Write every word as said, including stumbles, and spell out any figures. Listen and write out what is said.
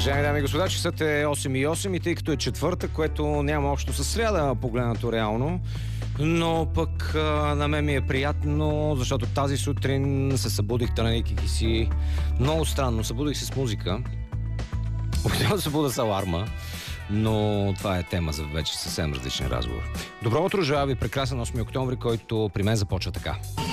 Уважаеми дами и господа, часът е осем и осем и тъй като е четвърта, което няма общо с сряда, погледнато реално, но пък а, на мен ми е приятно, защото тази сутрин се събудих, тънейки си много странно. Събудих се с музика. Обикновено се събуда с аларма, но това е тема за вече съвсем различен разговор. Добро утро, желая ви прекрасен осми октомври, който при мен започва така.